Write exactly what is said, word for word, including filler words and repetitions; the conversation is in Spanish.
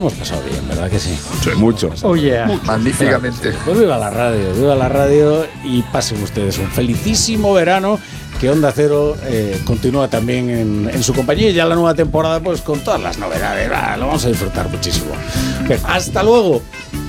Hemos pasado bien, ¿verdad que sí? Sí, mucho. Oh, yeah. Mucho. Magníficamente. Pues viva la radio, viva la radio y pasen ustedes un felicísimo verano, que Onda Cero eh, continúa también en, en su compañía y ya la nueva temporada pues con todas las novedades. Ah, lo vamos a disfrutar muchísimo. Bien, hasta luego.